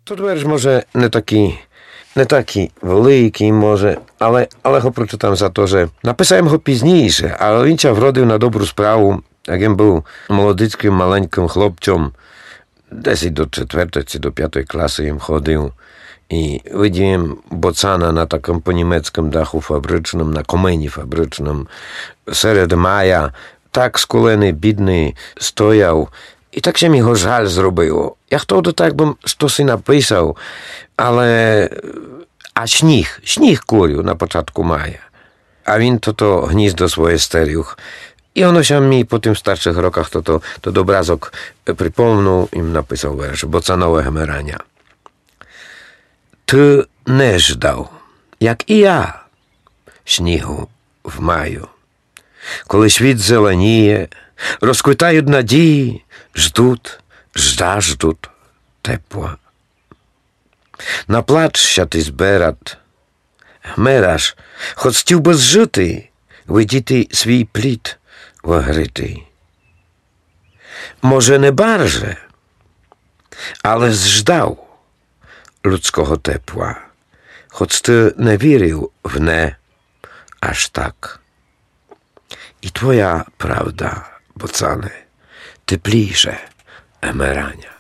Тут вірш, може, не такий великий, може, але його прочитам за те, що написав його пізніше, але він ся вродив на добру справу, як він був молодицьким маленьким хлопцем, десь до 4 чи до 5 класи їм ходив. I widziałem bocana na takim po niemieckim dachu fabrycznym, na komenie fabrycznym, серед maja, tak skuleny, bidny, stojał i tak się mi go żal zrobiło. Ja wtedy tak bym stosy napisał, ale a śnieg kurił na początku maja. A він to gniezdo swoje sterił. I ono się mi po tym starszych rokach to obrazok przypomniał i napisał wiersz Bocanowe Hemerania. Ty nie ждав, як і я, снігу в маю. Коли світ зеленіє, розквітають надії, ждуть тепла. Наплачся ти зберат, гмераш, хотів би зжити, видіти свій плід вигритий. Може, не барже, але зждав ludzkiego tepła, choć ty nie wierzył w nie aż tak. I twoja prawda, bocane, teplisze emerania.